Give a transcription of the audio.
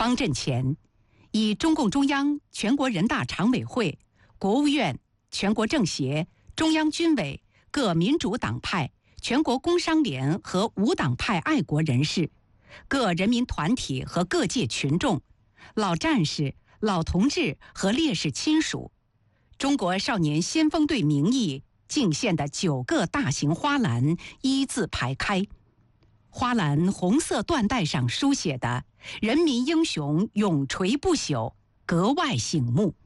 方阵前，以中共中央、全国人大常委会、国务院、全国政协、中央军委、各民主党派、全国工商联和无党派爱国人士、各人民团体和各界群众、老战士、老同志和烈士亲属，中国少年先锋队名义敬献的9个大型花篮依次排开。花篮红色缎带上书写的"人民英雄永垂不朽"格外醒目。